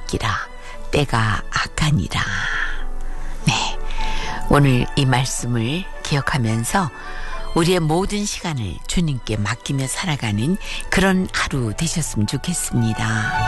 새끼라 때가 악하니라. 네, 오늘 이 말씀을 기억하면서 우리의 모든 시간을 주님께 맡기며 살아가는 그런 하루 되셨으면 좋겠습니다.